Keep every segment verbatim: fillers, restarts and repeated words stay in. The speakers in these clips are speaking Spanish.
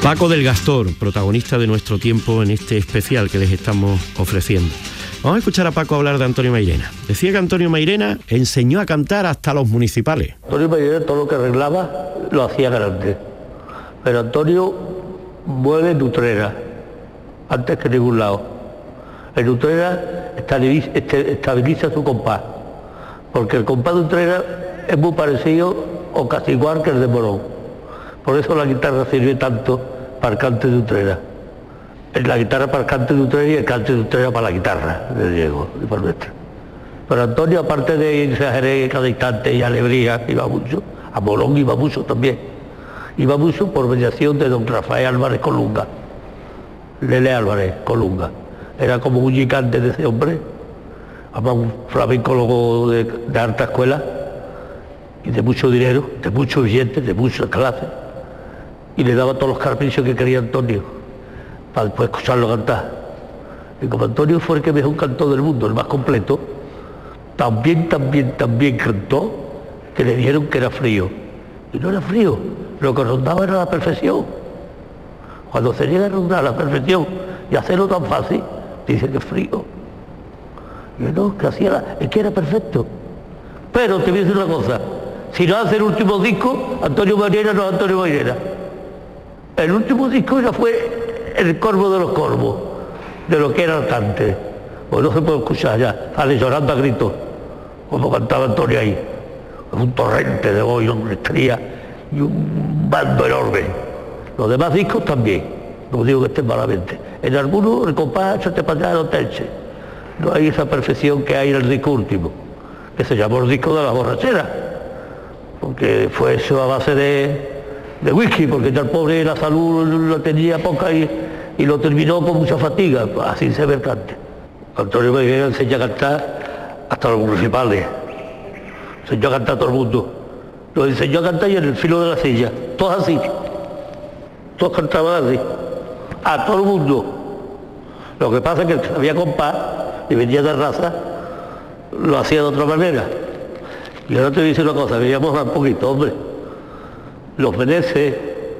Paco del Gastor, protagonista de nuestro tiempo en este especial que les estamos ofreciendo. Vamos a escuchar a Paco hablar de Antonio Mairena. Decía que Antonio Mairena enseñó a cantar hasta a los municipales. Antonio Mairena todo lo que arreglaba lo hacía grande. Pero Antonio mueve en Utrera, antes que en ningún lado. En Utrera estabiliza, estabiliza su compás, porque el compás de Utrera es muy parecido o casi igual que el de Morón. Por eso la guitarra sirve tanto para el cante de Utrera. La guitarra para el cante de Utrera y el cante de Utrera para la guitarra de Diego y para nuestra. Pero Antonio, aparte de irse a Jerez cada instante y a Lebría, iba mucho, a Morón iba mucho también. Iba mucho por mediación de don Rafael Álvarez Colunga, Lele Álvarez Colunga. Era como un gigante de ese hombre, además un flamencólogo de, de alta escuela y de mucho dinero, de muchos billetes, de muchas clases, y le daba todos los caprichos que quería Antonio, para después escucharlo cantar. Y como Antonio fue el que mejor cantó del mundo, el más completo, también, también, también cantó, que le dijeron que era frío. Y no era frío, lo que rondaba era la perfección. Cuando se llega a rondar la perfección y hacerlo tan fácil, dice que es frío. Y no, que hacía la, es que era perfecto. Pero te voy a decir una cosa, si no hace el último disco, Antonio Mairena no es Antonio Mairena. El último disco ya fue el corvo de los corvos, de lo que era el cante. Pues no se puede escuchar ya, sale llorando a gritos, como cantaba Antonio ahí. Es un torrente de voz y una estría y un bando enorme. Los demás discos también, no digo que estén malamente. En algunos el compás échate para allá, no te eche. No hay esa perfección que hay en el disco último, que se llamó el disco de la borrachera, porque fue eso a base de, de whisky, porque ya el pobre la salud la tenía poca y, y lo terminó con mucha fatiga, así se ve el cante. Antonio Mairena enseña a cantar hasta los municipales. Enseñó a cantar a todo el mundo. Lo enseñó a cantar y en el filo de la silla. Todos así. Todos cantaban así. A todo el mundo. Lo que pasa es que el que sabía compás y venía de raza, lo hacía de otra manera. Y ahora te voy a decir una cosa, veíamos un poquito, hombre. Los Meneses,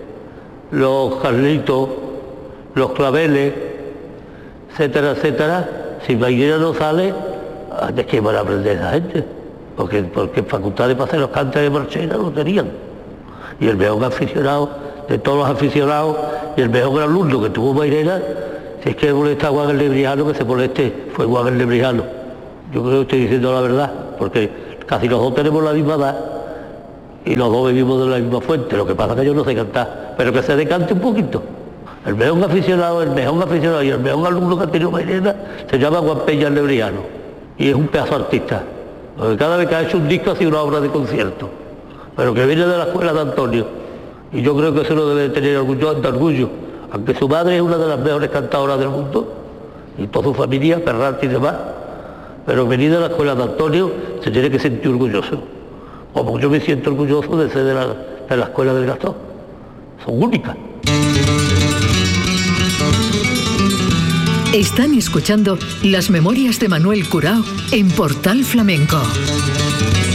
los Carlitos, los Claveles, etcétera, etcétera. Si Mairena no sale, ¿de qué van a aprender esa gente? Porque, porque facultades para hacer los cantes de marchena no tenían. Y el mejor aficionado, de todos los aficionados, y el mejor alumno que tuvo Mairena, si es que molesta a Juan el Lebrijano, que se moleste, fue Juan el Lebrijano. Yo creo que estoy diciendo la verdad, porque casi los dos tenemos la misma edad, y los dos vivimos de la misma fuente, lo que pasa es que yo no sé cantar, pero que se decante un poquito. El mejor aficionado, el mejor aficionado y el mejor alumno que ha tenido Mairena se llama Juan Peña el Lebrijano, y es un pedazo artista. Porque cada vez que ha hecho un disco ha sido una obra de concierto, pero que viene de la escuela de Antonio. Y yo creo que eso lo debe tener orgullo, de orgullo, aunque su madre es una de las mejores cantadoras del mundo, y toda su familia, Ferrante y demás, pero venir de la escuela de Antonio se tiene que sentir orgulloso. Como yo me siento orgulloso de ser de la, de la escuela del Gastón. Son únicas. Están escuchando Las Memorias de Manuel Curao en Portal Flamenco.